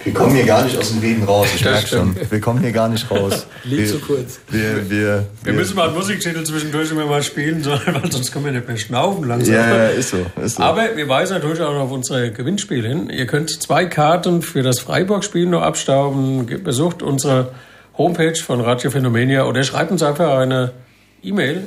Wir kommen hier gar nicht aus dem Reden raus, ich merke schon. Wir kommen hier gar nicht raus. Liegt zu kurz. Wir müssen mal einen Musiktitel zwischendurch immer mal spielen, weil sonst können wir nicht mehr schnaufen langsam. Ja, ist so. Aber wir weisen natürlich auch noch auf unsere Gewinnspiele hin. Ihr könnt 2 Karten für das Freiburg-Spiel noch abstauben. Besucht unsere Homepage von Radio Phänomenia oder schreibt uns einfach eine E-Mail,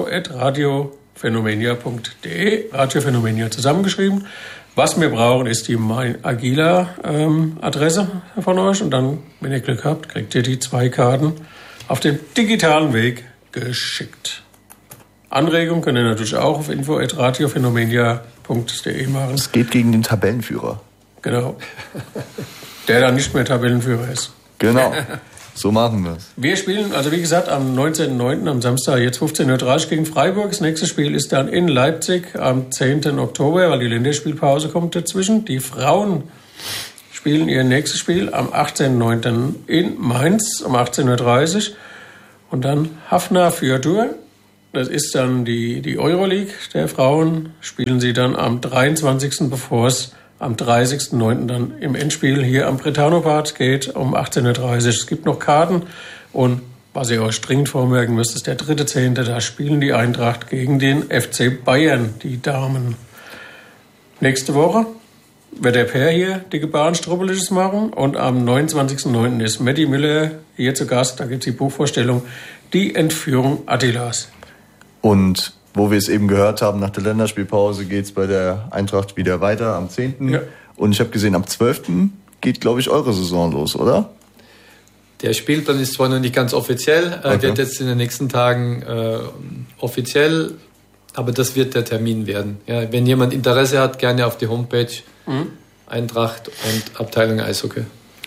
info@radiophänomenia.de, Radio Phänomenia zusammengeschrieben. Was wir brauchen, ist die Mein Agila Adresse von euch. Und dann, wenn ihr Glück habt, kriegt ihr die 2 Karten auf dem digitalen Weg geschickt. Anregungen könnt ihr natürlich auch auf info@radiophänomenia.de machen. Es geht gegen den Tabellenführer. Genau. Der dann nicht mehr Tabellenführer ist. Genau. So machen wir es. Wir spielen, also wie gesagt, am 19.09. am Samstag jetzt 15.30 Uhr gegen Freiburg. Das nächste Spiel ist dann in Leipzig am 10. Oktober, weil die Länderspielpause kommt dazwischen. Die Frauen spielen ihr nächstes Spiel am 18.09. in Mainz um 18.30 Uhr. Und dann Hafner Fürdur. Das ist dann die Euroleague der Frauen. Spielen sie dann am 23., bevor es am 30.09. dann im Endspiel hier am Bretano-Bad geht um 18.30 Uhr. Es gibt noch Karten und was ihr euch dringend vormerken müsst, ist der 3.10. Da spielen die Eintracht gegen den FC Bayern, die Damen. Nächste Woche wird der Per hier dicke Bahnstrubbeliges machen und am 29.09. ist Matti Müller hier zu Gast. Da gibt es die Buchvorstellung Die Entführung Attilas. Und wo wir es eben gehört haben, nach der Länderspielpause geht es bei der Eintracht wieder weiter am 10. Ja. Und ich habe gesehen, am 12. geht, glaube ich, eure Saison los, oder? Der Spielplan ist zwar noch nicht ganz offiziell, wird jetzt in den nächsten Tagen offiziell, aber das wird der Termin werden. Ja, wenn jemand Interesse hat, gerne auf die Homepage Eintracht und Abteilung Eishockey.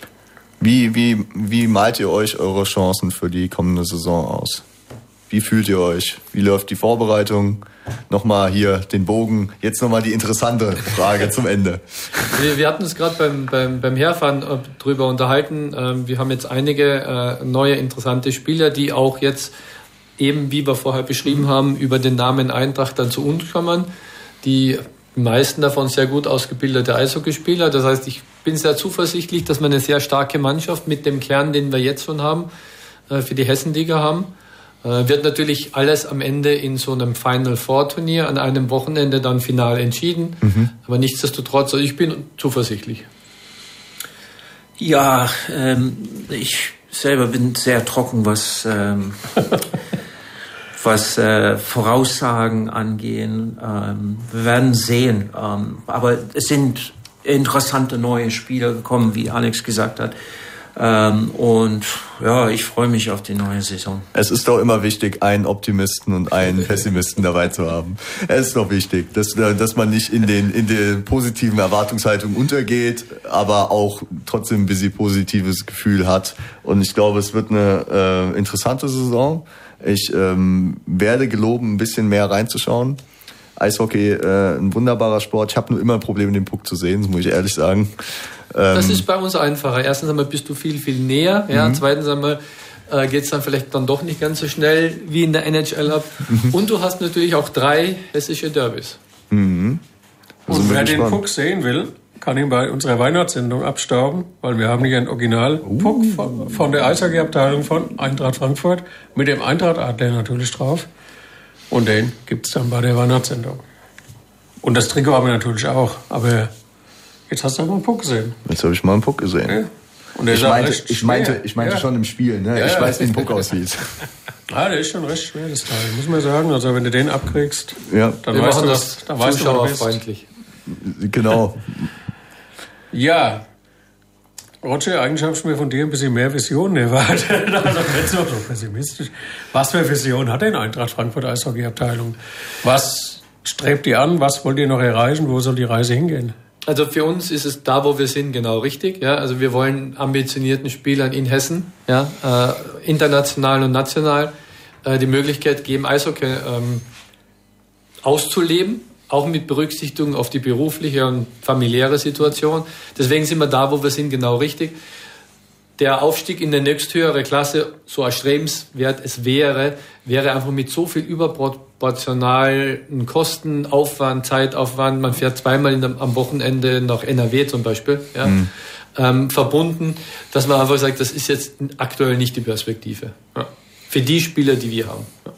Wie malt ihr euch eure Chancen für die kommende Saison aus? Wie fühlt ihr euch? Wie läuft die Vorbereitung? Nochmal hier den Bogen. Jetzt nochmal die interessante Frage zum Ende. Wir hatten uns gerade beim Herfahren drüber unterhalten. Wir haben jetzt einige neue interessante Spieler, die auch jetzt eben, wie wir vorher beschrieben haben, über den Namen Eintracht dann zu uns kommen. Die meisten davon sehr gut ausgebildete Eishockeyspieler. Das heißt, ich bin sehr zuversichtlich, dass wir eine sehr starke Mannschaft mit dem Kern, den wir jetzt schon haben, für die Hessenliga haben. Wird natürlich alles am Ende in so einem Final-Four-Turnier an einem Wochenende dann final entschieden. Aber nichtsdestotrotz, also ich bin zuversichtlich. Ja, ich selber bin sehr trocken, was Voraussagen angehen. Wir werden sehen. Aber es sind interessante neue Spieler gekommen, wie Alex gesagt hat. Und ja, ich freue mich auf die neue Saison. Es ist doch immer wichtig, einen Optimisten und einen Pessimisten dabei zu haben. Es ist doch wichtig, dass man nicht in der positiven Erwartungshaltung untergeht, aber auch trotzdem ein bisschen positives Gefühl hat. Und ich glaube, es wird eine interessante Saison. Ich werde geloben, ein bisschen mehr reinzuschauen. Eishockey, ein wunderbarer Sport. Ich habe nur immer ein Problem, den Puck zu sehen, das muss ich ehrlich sagen. Das ist bei uns einfacher. Erstens einmal bist du viel, viel näher. Ja. Zweitens einmal geht es dann vielleicht dann doch nicht ganz so schnell wie in der NHL ab. Und du hast natürlich auch 3 hessische Derbys. Und wer den Puck sehen will, kann ihn bei unserer Weihnachtssendung abstauben, weil wir haben hier einen Original-Puck von der Eishockey-Abteilung von Eintracht Frankfurt mit dem Eintracht-Adler natürlich drauf. Und den gibt's dann bei der Weihnachtssendung. Und das Trikot haben wir natürlich auch, aber jetzt hast du mal einen Puck gesehen. Jetzt habe ich mal einen Puck gesehen. Ja. Und ich meinte schon im Spiel, ne? Ja, ich weiß, wie ein Puck aussieht. Ja, der ist schon recht schwer, das Teil, muss man sagen. Also wenn du den abkriegst, dann weißt du was. Dann weißt du, freundlich. Genau. Ja. Roger, eigentlich habe ich mir von dir ein bisschen mehr Visionen erwartet. Also nicht so pessimistisch. Was für Vision hat denn Eintracht Frankfurt Eishockey-Abteilung? Was strebt ihr an? Was wollt ihr noch erreichen? Wo soll die Reise hingehen? Also für uns ist es da, wo wir sind, genau richtig. Ja, also wir wollen ambitionierten Spielern in Hessen, ja, international und national, die Möglichkeit geben, Eishockey auszuleben, auch mit Berücksichtigung auf die berufliche und familiäre Situation. Deswegen sind wir da, wo wir sind, genau richtig. der Aufstieg in die nächsthöhere Klasse, so erstrebenswert es wäre einfach mit so viel überproportionalen Kosten, Aufwand, Zeitaufwand, man fährt zweimal am Wochenende nach NRW zum Beispiel, ja, verbunden, dass man einfach sagt, das ist jetzt aktuell nicht die Perspektive. Ja. Für die Spieler, die wir haben. Ja.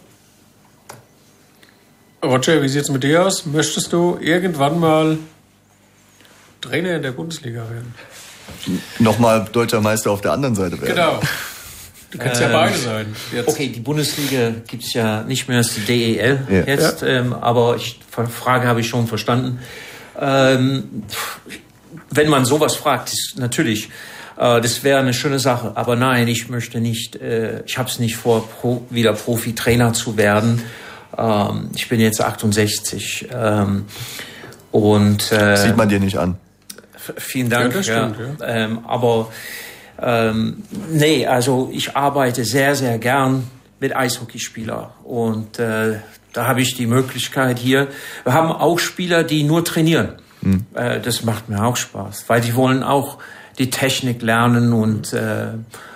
Roger, wie sieht es mit dir aus? Möchtest du irgendwann mal Trainer in der Bundesliga werden? Nochmal deutscher Meister auf der anderen Seite werden. Genau. Du kannst ja beide sein. Jetzt. Okay, die Bundesliga gibt es ja nicht mehr als die DEL jetzt, aber Frage habe ich schon verstanden. Wenn man sowas fragt, ist natürlich, das wäre eine schöne Sache. Aber nein, ich möchte nicht, ich habe es nicht vor, wieder Profi-Trainer zu werden. Ich bin jetzt 68 und sieht man dir nicht an. Vielen Dank. Ja, das stimmt, ja. Aber nee, also ich arbeite sehr, sehr gern mit Eishockeyspielern und da habe ich die Möglichkeit hier. Wir haben auch Spieler, die nur trainieren. Das macht mir auch Spaß, weil die wollen auch die Technik lernen und das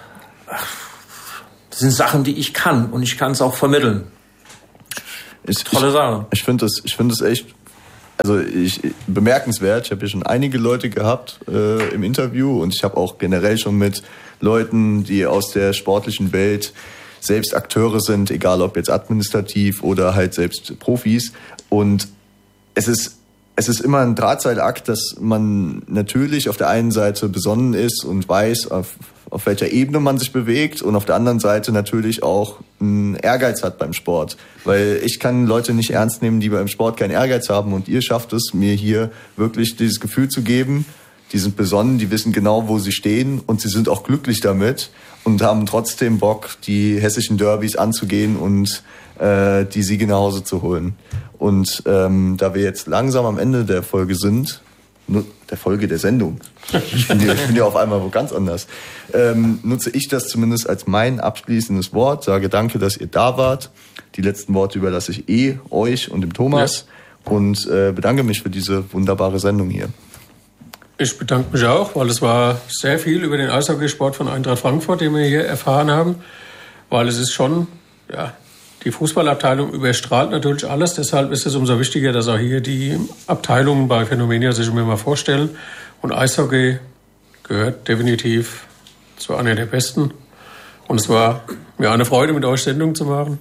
sind Sachen, die ich kann und ich kann es auch vermitteln. Tolle Sache. Ich finde das echt, also bemerkenswert. Ich habe hier schon einige Leute gehabt im Interview und ich habe auch generell schon mit Leuten, die aus der sportlichen Welt selbst Akteure sind, egal ob jetzt administrativ oder halt selbst Profis. Und es ist immer ein Drahtseilakt, dass man natürlich auf der einen Seite besonnen ist und weiß, auf welcher Ebene man sich bewegt und auf der anderen Seite natürlich auch einen Ehrgeiz hat beim Sport. Weil ich kann Leute nicht ernst nehmen, die beim Sport keinen Ehrgeiz haben und ihr schafft es, mir hier wirklich dieses Gefühl zu geben, die sind besonnen, die wissen genau, wo sie stehen und sie sind auch glücklich damit und haben trotzdem Bock, die hessischen Derbys anzugehen und die Siege nach Hause zu holen. Und da wir jetzt langsam am Ende der Folge sind, der Folge der Sendung, ich bin ja auf einmal wo ganz anders, nutze ich das zumindest als mein abschließendes Wort, sage danke, dass ihr da wart. Die letzten Worte überlasse ich euch und dem Thomas und bedanke mich für diese wunderbare Sendung hier. Ich bedanke mich auch, weil es war sehr viel über den Eishockeysport von Eintracht Frankfurt, den wir hier erfahren haben, weil es ist schon, die Fußballabteilung überstrahlt natürlich alles, deshalb ist es umso wichtiger, dass auch hier die Abteilungen bei Phänomenia sich mir mal vorstellen. Und Eishockey gehört definitiv zu einer der besten. Und es war mir eine Freude, mit euch Sendung zu machen.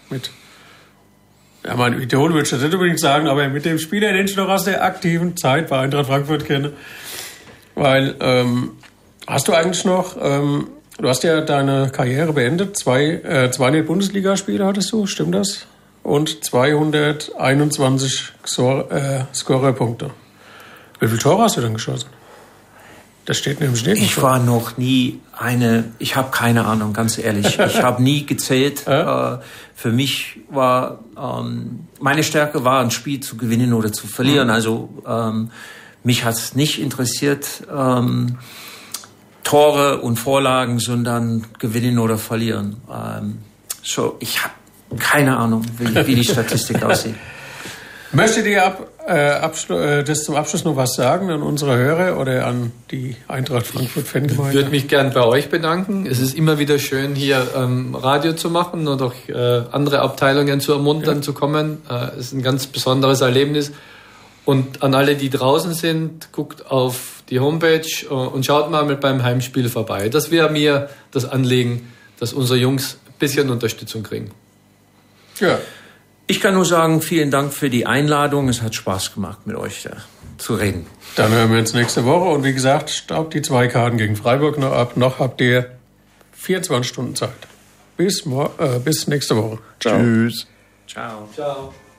Mein Idol würde ich das nicht unbedingt sagen, aber mit dem Spieler, den ich noch aus der aktiven Zeit bei Eintracht Frankfurt kenne. Weil, hast du eigentlich noch... Du hast ja deine Karriere beendet. 200 Bundesligaspiele hattest du, stimmt das? Und 221 Scorerpunkte. Wie viele Tore hast du denn geschossen? Das steht nämlich nicht. Ich war noch nie ich habe keine Ahnung, ganz ehrlich. Ich habe nie gezählt. Für mich war, meine Stärke war, ein Spiel zu gewinnen oder zu verlieren. Also mich hat es nicht interessiert, Tore und Vorlagen, sondern gewinnen oder verlieren. Ich habe keine Ahnung, wie die Statistik aussieht. Möchtet ihr das zum Abschluss noch was sagen an unsere Hörer oder an die Eintracht Frankfurt-Fangemeinde? Ich würde mich gern bei euch bedanken. Es ist immer wieder schön, hier Radio zu machen und auch andere Abteilungen zu ermuntern, zu kommen. Es ist ein ganz besonderes Erlebnis. Und an alle, die draußen sind, guckt auf die Homepage und schaut mal beim Heimspiel vorbei. Das wäre mir das Anliegen, dass unsere Jungs ein bisschen Unterstützung kriegen. Ja. Ich kann nur sagen, vielen Dank für die Einladung. Es hat Spaß gemacht, mit euch zu reden. Dann hören wir uns nächste Woche. Und wie gesagt, staubt die 2 Karten gegen Freiburg noch ab. Noch habt ihr 24 Stunden Zeit. Bis nächste Woche. Ciao. Tschüss. Ciao. Ciao.